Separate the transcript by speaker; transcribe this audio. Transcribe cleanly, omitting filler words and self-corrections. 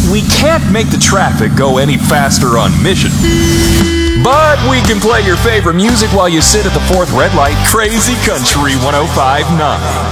Speaker 1: we can't make the traffic go any faster on Mission. But we can play your favorite music while you sit at the fourth red light. Crazy Country 105.9.